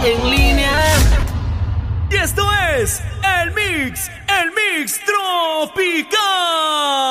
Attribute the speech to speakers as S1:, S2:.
S1: en línea.
S2: Y esto es el Mix Tropical.